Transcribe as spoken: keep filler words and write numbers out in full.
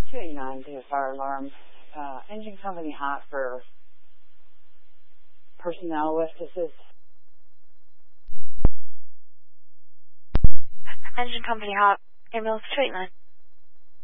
two eighty-nine, due to fire alarm. Uh, engine company hot for personnel lift assist. Engine company hot. Ambulance two eighty-nine.